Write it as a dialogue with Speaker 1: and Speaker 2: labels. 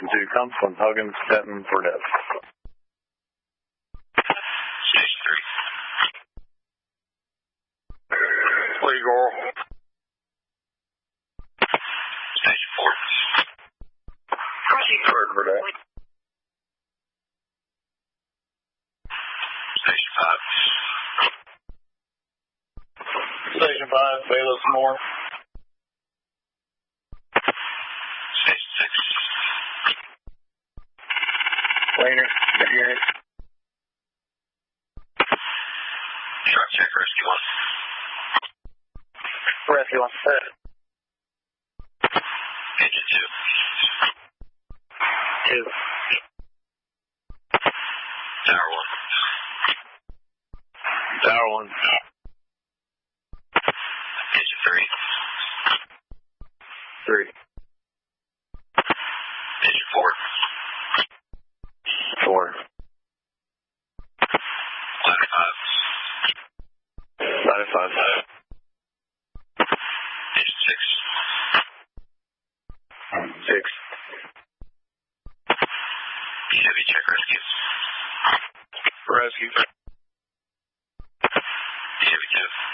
Speaker 1: Station 2, come from Huggins, Denton, Burnett.
Speaker 2: Station 3.
Speaker 3: Legal.
Speaker 2: Station 4.
Speaker 3: Heard Burnett.
Speaker 2: Station 5.
Speaker 3: Station 5, Bayless Moore.
Speaker 2: Station 6.
Speaker 3: Later. Unit.
Speaker 2: Truck check, Rescue 1.
Speaker 3: Rescue 1.
Speaker 2: Engine 2.
Speaker 3: 2.
Speaker 2: Tower 1.
Speaker 1: Tower 1.
Speaker 2: Engine 3.
Speaker 1: 3.
Speaker 2: Engine 4.
Speaker 1: 4.
Speaker 2: Ladder 5.
Speaker 1: Ladder 5.
Speaker 2: Engine 6.
Speaker 1: 6.
Speaker 2: Heavy check, Rescue.
Speaker 3: Rescue.
Speaker 2: Heavy 2.